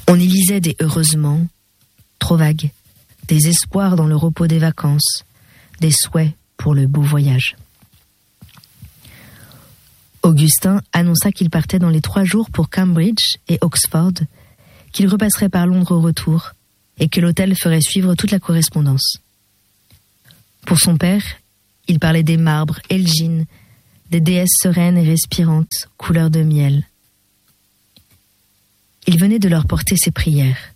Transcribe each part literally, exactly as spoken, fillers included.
On y lisait des heureusement, trop vagues, des espoirs dans le repos des vacances, des souhaits pour le beau voyage. Augustin annonça qu'il partait dans les trois jours pour Cambridge et Oxford, qu'il repasserait par Londres au retour et que l'hôtel ferait suivre toute la correspondance. Pour son père, il parlait des marbres, Elgin, des déesses sereines et respirantes, couleur de miel. Il venait de leur porter ses prières.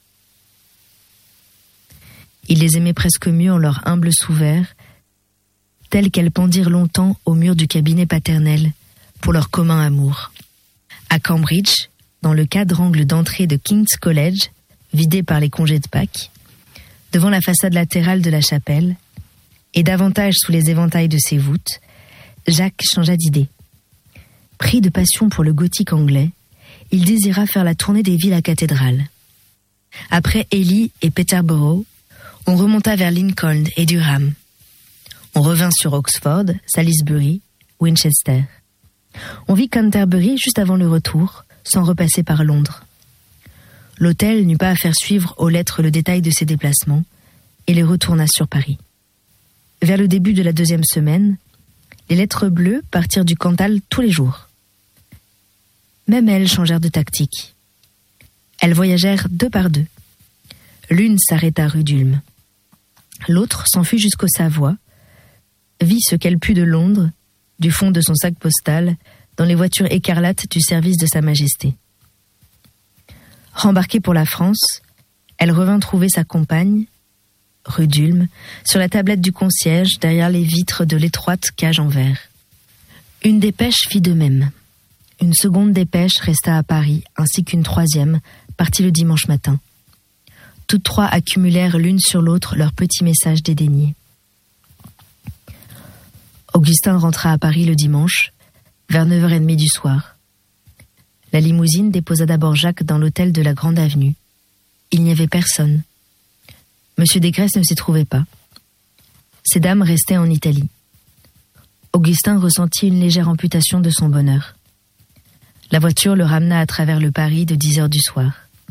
Il les aimait presque mieux en leur humble sous-verre, telles qu'elles pendirent longtemps au mur du cabinet paternel, pour leur commun amour. À Cambridge, dans le quadrangle d'entrée de King's College, vidé par les congés de Pâques, devant la façade latérale de la chapelle, et davantage sous les éventails de ses voûtes, Jacques changea d'idée. Pris de passion pour le gothique anglais, il désira faire la tournée des villes à cathédrales. Après Ely et Peterborough, on remonta vers Lincoln et Durham. On revint sur Oxford, Salisbury, Winchester. On vit Canterbury juste avant le retour, sans repasser par Londres. L'hôtel n'eut pas à faire suivre aux lettres le détail de ses déplacements, et les retourna sur Paris. Vers le début de la deuxième semaine, les lettres bleues partirent du Cantal tous les jours. Même elles changèrent de tactique. Elles voyagèrent deux par deux. L'une s'arrêta rue d'Ulm. L'autre s'enfuit jusqu'aux Savoie, vit ce qu'elle put de Londres, du fond de son sac postal, dans les voitures écarlates du service de Sa Majesté. Rembarquée pour la France, elle revint trouver sa compagne, rue d'Ulm, sur la tablette du concierge, derrière les vitres de l'étroite cage en verre. Une dépêche fit de même. Une seconde dépêche resta à Paris, ainsi qu'une troisième, partie le dimanche matin. Toutes trois accumulèrent l'une sur l'autre leurs petits messages dédaignés. Augustin rentra à Paris le dimanche, vers neuf heures trente du soir. La limousine déposa d'abord Jacques dans l'hôtel de la Grande Avenue. Il n'y avait personne. Monsieur Desgresses ne s'y trouvait pas. Ces dames restaient en Italie. Augustin ressentit une légère amputation de son bonheur. La voiture le ramena à travers le Paris de dix heures du soir.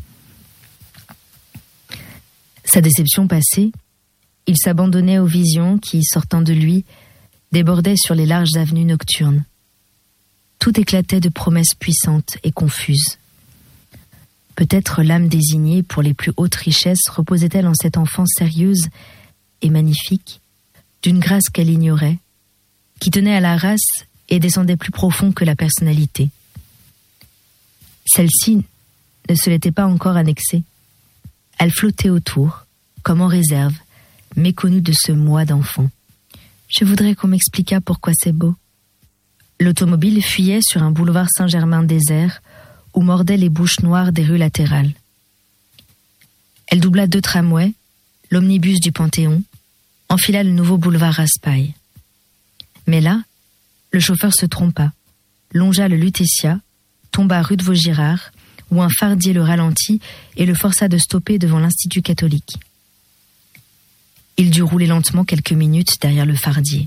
Sa déception passée, il s'abandonnait aux visions qui, sortant de lui, débordaient sur les larges avenues nocturnes. Tout éclatait de promesses puissantes et confuses. Peut-être l'âme désignée pour les plus hautes richesses reposait-elle en cette enfance sérieuse et magnifique, d'une grâce qu'elle ignorait, qui tenait à la race et descendait plus profond que la personnalité. Celle-ci ne se l'était pas encore annexée. Elle flottait autour, comme en réserve, méconnue de ce moi d'enfant. Je voudrais qu'on m'expliquât pourquoi c'est beau. L'automobile fuyait sur un boulevard Saint-Germain désert où mordaient les bouches noires des rues latérales. Elle doubla deux tramways, l'omnibus du Panthéon, enfila le nouveau boulevard Raspail. Mais là, le chauffeur se trompa, longea le Lutetia, tomba rue de Vaugirard, où un fardier le ralentit et le força de stopper devant l'Institut catholique. Il dut rouler lentement quelques minutes derrière le fardier.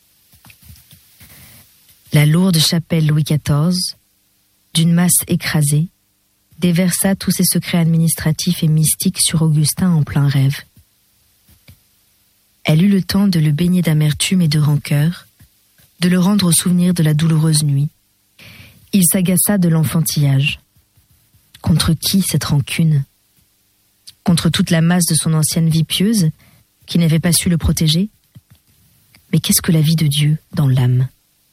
La lourde chapelle Louis quatorze, d'une masse écrasée, déversa tous ses secrets administratifs et mystiques sur Augustin en plein rêve. Elle eut le temps de le baigner d'amertume et de rancœur, de le rendre au souvenir de la douloureuse nuit. Il s'agaça de l'enfantillage. Contre qui cette rancune ? Contre toute la masse de son ancienne vie pieuse, qui n'avait pas su le protéger ? Mais qu'est-ce que la vie de Dieu dans l'âme ?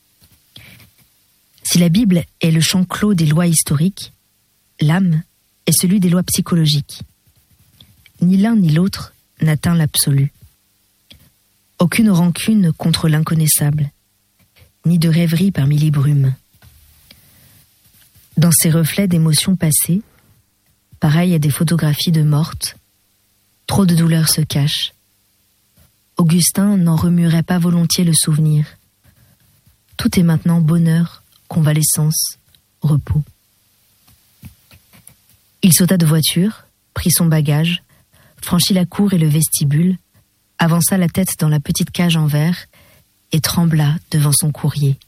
Si la Bible est le champ clos des lois historiques, l'âme est celui des lois psychologiques. Ni l'un ni l'autre n'atteint l'absolu. Aucune rancune contre l'inconnaissable, ni de rêverie parmi les brumes. Dans ces reflets d'émotions passées, pareil à des photographies de mortes, trop de douleurs se cachent. Augustin n'en remuerait pas volontiers le souvenir. Tout est maintenant bonheur, convalescence, repos. Il sauta de voiture, prit son bagage, franchit la cour et le vestibule, avança la tête dans la petite cage en verre et trembla devant son courrier.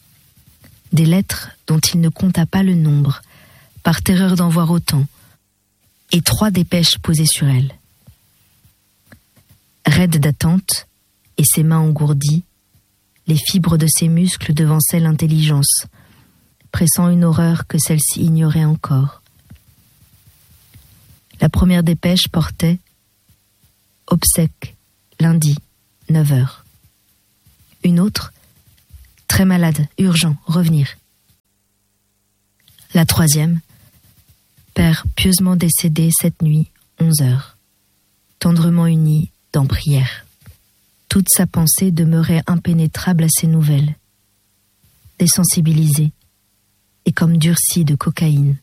Des lettres dont il ne compta pas le nombre, par terreur d'en voir autant, et trois dépêches posées sur elle. Raide d'attente et ses mains engourdies, les fibres de ses muscles devançaient l'intelligence, pressant une horreur que celle-ci ignorait encore. La première dépêche portait « Obsèques, lundi, neuf heures ». Une autre « Très malade, urgent, revenir ». La troisième « Père pieusement décédé cette nuit, onze heures ». Tendrement unis dans prière. Toute sa pensée demeurait impénétrable à ces nouvelles, désensibilisée et comme durcie de cocaïne.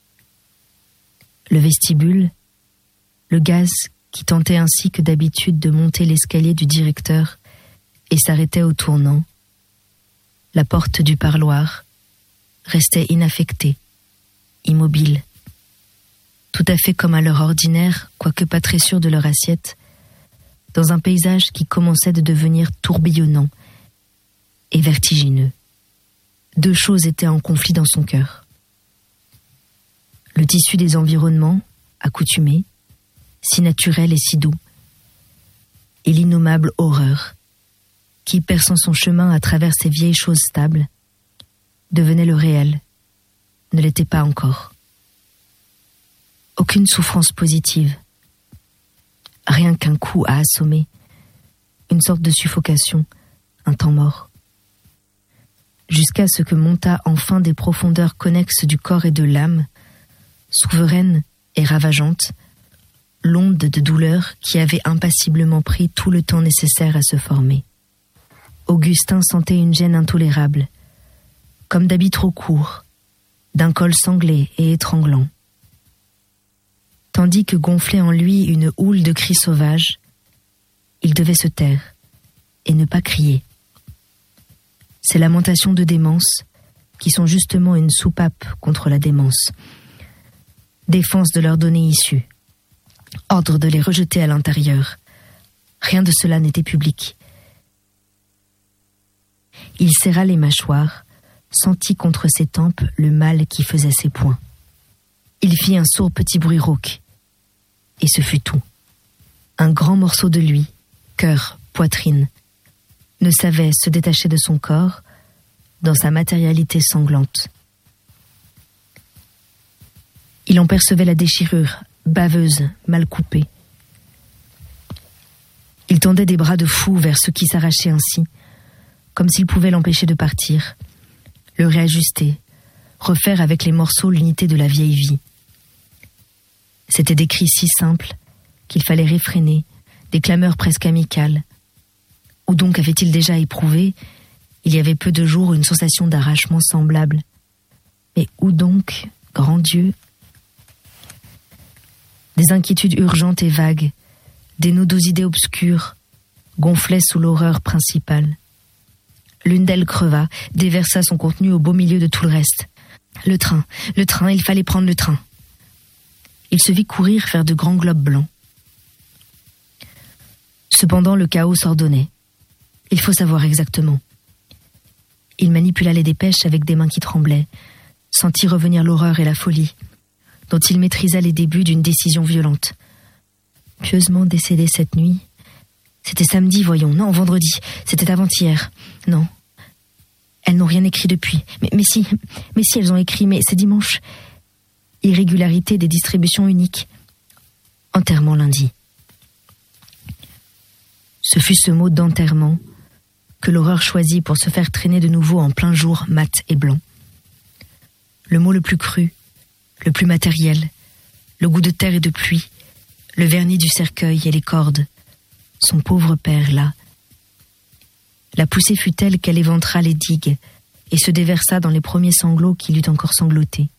Le vestibule, le gaz qui tentait ainsi que d'habitude de monter l'escalier du directeur et s'arrêtait au tournant, la porte du parloir restait inaffectée, immobile, tout à fait comme à l'heure ordinaire, quoique pas très sûre de leur assiette, dans un paysage qui commençait de devenir tourbillonnant et vertigineux. Deux choses étaient en conflit dans son cœur. Le tissu des environnements, accoutumé, si naturel et si doux, et l'innommable horreur, qui, perçant son chemin à travers ces vieilles choses stables, devenait le réel, ne l'était pas encore. Aucune souffrance positive, rien qu'un coup à assommer, une sorte de suffocation, un temps mort. Jusqu'à ce que montât enfin des profondeurs connexes du corps et de l'âme, souveraine et ravageante, l'onde de douleur qui avait impassiblement pris tout le temps nécessaire à se former. Augustin sentait une gêne intolérable, comme d'habits trop courts, d'un col sanglé et étranglant. Tandis que gonflait en lui une houle de cris sauvages, il devait se taire et ne pas crier. Ces lamentations de démence, qui sont justement une soupape contre la démence, défense de leur donner issue, ordre de les rejeter à l'intérieur, rien de cela n'était public. Il serra les mâchoires, sentit contre ses tempes le mal qui faisait ses poings. Il fit un sourd petit bruit rauque, et ce fut tout. Un grand morceau de lui, cœur, poitrine, ne savait se détacher de son corps dans sa matérialité sanglante. Il en percevait la déchirure, baveuse, mal coupée. Il tendait des bras de fou vers ceux qui s'arrachaient ainsi, comme s'ils pouvaient l'empêcher de partir, le réajuster, refaire avec les morceaux l'unité de la vieille vie. C'étaient des cris si simples qu'il fallait réfréner, des clameurs presque amicales. Où donc avait-il déjà éprouvé, il y avait peu de jours, une sensation d'arrachement semblable? Mais où donc, grand Dieu? Des inquiétudes urgentes et vagues, des nœuds d'idées obscures, gonflaient sous l'horreur principale. L'une d'elles creva, déversa son contenu au beau milieu de tout le reste. Le train, le train, il fallait prendre le train. Il se vit courir vers de grands globes blancs. Cependant, le chaos s'ordonnait. Il faut savoir exactement. Il manipula les dépêches avec des mains qui tremblaient, sentit revenir l'horreur et la folie, dont il maîtrisa les débuts d'une décision violente. Pieusement décédée cette nuit. C'était samedi, voyons. Non, vendredi. C'était avant-hier. Non. Elles n'ont rien écrit depuis. Mais, mais si, mais si elles ont écrit, mais c'est dimanche. Irrégularité des distributions uniques. Enterrement lundi. Ce fut ce mot d'enterrement que l'horreur choisit pour se faire traîner de nouveau en plein jour mat et blanc. Le mot le plus cru, le plus matériel, le goût de terre et de pluie, le vernis du cercueil et les cordes, son pauvre père là. La poussée fut telle qu'elle éventra les digues et se déversa dans les premiers sanglots qu'il eut encore sanglotés.